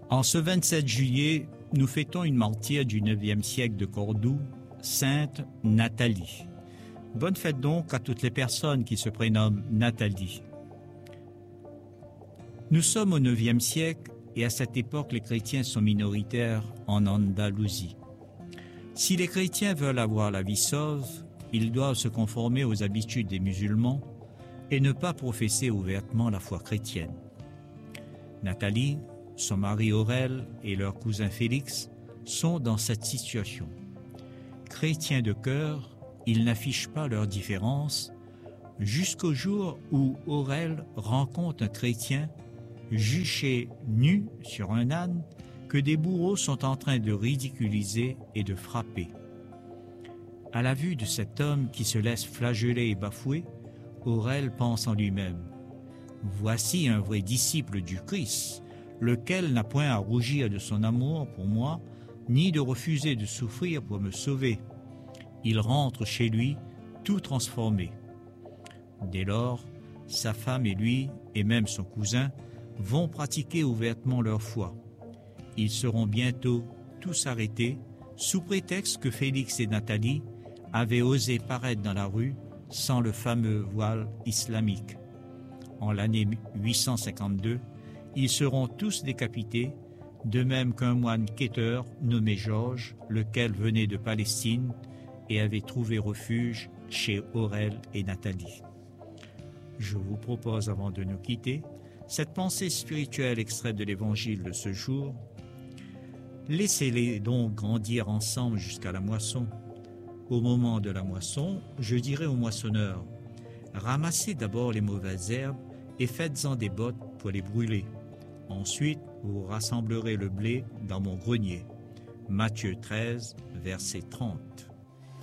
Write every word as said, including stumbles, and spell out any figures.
En ce vingt-sept juillet, nous fêtons une martyre du neuvième siècle de Cordoue, Sainte Nathalie. Bonne fête donc à toutes les personnes qui se prénomment Nathalie. Nous sommes au neuvième siècle et à cette époque, les chrétiens sont minoritaires en Andalousie. Si les chrétiens veulent avoir la vie sauve, ils doivent se conformer aux habitudes des musulmans et ne pas professer ouvertement la foi chrétienne. Nathalie, son mari Aurèle et leur cousin Félix sont dans cette situation. Chrétiens de cœur, ils n'affichent pas leurs différences jusqu'au jour où Aurèle rencontre un chrétien juché nu sur un âne que des bourreaux sont en train de ridiculiser et de frapper. À la vue de cet homme qui se laisse flageller et bafouer, Aurèle pense en lui-même « Voici un vrai disciple du Christ, lequel n'a point à rougir de son amour pour moi, ni de refuser de souffrir pour me sauver. Il rentre chez lui tout transformé. » Dès lors, sa femme et lui, et même son cousin, vont pratiquer ouvertement leur foi. Ils seront bientôt tous arrêtés, sous prétexte que Félix et Nathalie avaient osé paraître dans la rue sans le fameux voile islamique. En l'année huit cent cinquante-deux, ils seront tous décapités, de même qu'un moine quêteur nommé Georges, lequel venait de Palestine et avait trouvé refuge chez Aurèle et Nathalie. Je vous propose, avant de nous quitter, cette pensée spirituelle extraite de l'Évangile de ce jour. Laissez-les donc grandir ensemble jusqu'à la moisson. Au moment de la moisson, je dirai aux moissonneurs, ramassez d'abord les mauvaises herbes et faites-en des bottes pour les brûler. Ensuite, vous rassemblerez le blé dans mon grenier. Matthieu treize, verset trente.